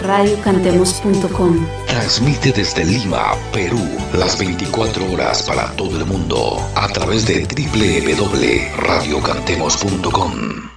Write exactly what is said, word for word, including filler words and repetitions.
radio cantemos punto com. Transmite desde Lima, Perú, las veinticuatro horas para todo el mundo a través de doble u doble u doble u punto radio cantemos punto com.